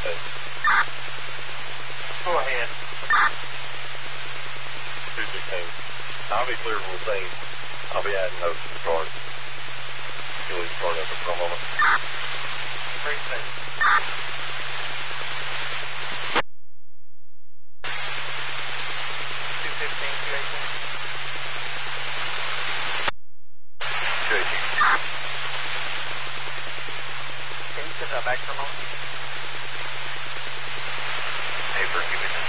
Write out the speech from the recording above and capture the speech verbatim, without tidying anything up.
Okay. Go ahead. two sixteen. I'll be clear from the scene. I'll be adding notes to the card. You'll leave the card open for a moment. Three six. two fifteen, two eighteen. two eighteen. Can you sit that back for a moment? Hey, for give me